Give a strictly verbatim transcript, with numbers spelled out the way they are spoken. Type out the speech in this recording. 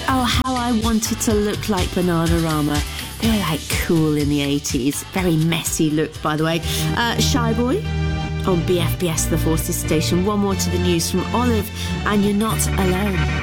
Oh, how I wanted to look like Bananarama. They were like cool in the eighties. Very messy look, by the way. Uh, Shy Boy on B F B S The Forces Station. One more to the news from Olive, and you're not alone.